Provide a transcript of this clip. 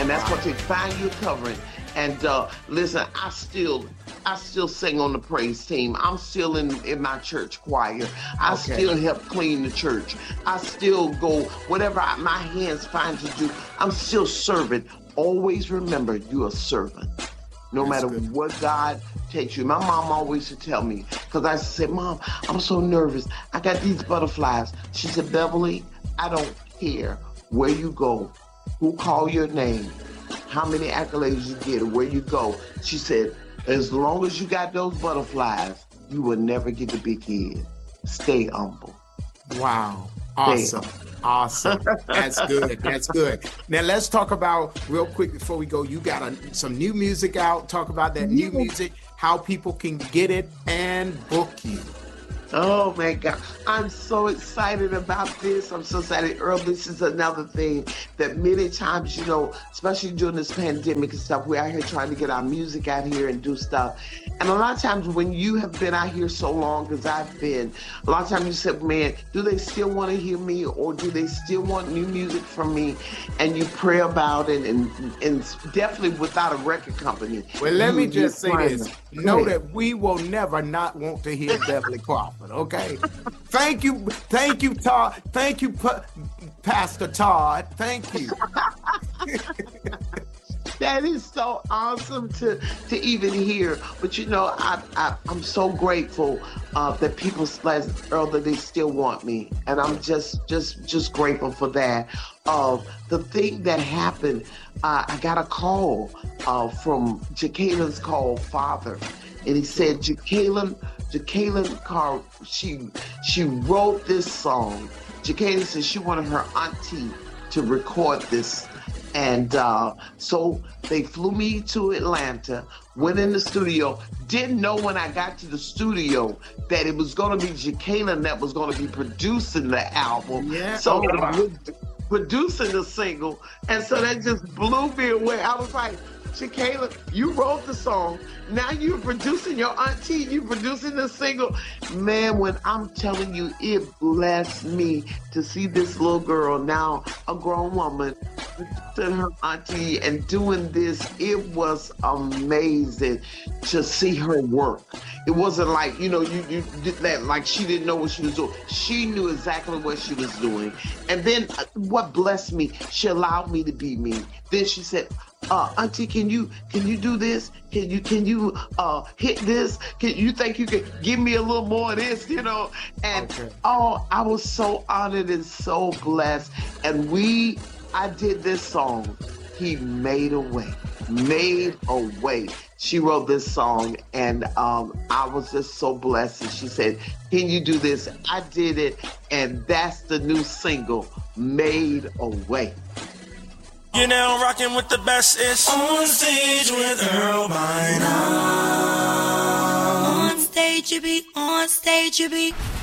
And that's what they find you covering. And listen, I still sing on the praise team. I'm still in my church choir. I still help clean the church. I still go, whatever my hands find to do, I'm still serving. Always remember, you're a servant. No matter what God takes you. My mom always used to tell me, because I said, Mom, I'm so nervous. I got these butterflies. She said, Beverly, I don't care where you go, who call your name, how many accolades you get, or where you go. She said, as long as you got those butterflies, you will never get the big head. Stay humble. Wow. Awesome. Awesome. That's good. That's good. Now let's talk about, real quick before we go, you got some new music out. Talk about that new music, how people can get it and book you. Oh my God. I'm so excited about this. I'm so excited. Earl, this is another thing that many times, you know, especially during this pandemic and stuff, we're out here trying to get our music out here and do stuff. And a lot of times when you have been out here so long as I've been, a lot of times you said, man, do they still want to hear me, or do they still want new music from me? And you pray about it, and definitely without a record company. Well, let me just say this. Know that we will never not want to hear Beverly Crawford, okay? Thank you, Todd. Thank you, Pastor Todd. Thank you. That is so awesome to even hear. But you know, I'm so grateful that people, Earl, that they still want me, and I'm just grateful for that. The thing that happened, I got a call from Jacqueline's call father, and he said Jacqueline Carr, she wrote this song. Jacqueline said she wanted her auntie to record this. And so they flew me to Atlanta, went in the studio, didn't know when I got to the studio that it was going to be Jacqueline that was going to be producing the album. Yeah. So producing the single. And so that just blew me away. I was like, Jacqueline, you wrote the song. Now you're producing your auntie, you producing the single. Man, when I'm telling you, it blessed me to see this little girl, now a grown woman, producing her auntie and doing this. It was amazing to see her work. It wasn't like, you know, you did that like she didn't know what she was doing. She knew exactly what she was doing. And then what blessed me, she allowed me to be me. Then she said, Auntie, can you do this? Can you hit this? You think you can give me a little more of this, you know? And I was so honored and so blessed. And I did this song. He made a way. She wrote this song, and I was just so blessed. And she said, can you do this? I did it, and that's the new single, Made a Way. You're now rocking with the best. It's On Stage with Earl Bynum. On stage you be, on stage you be.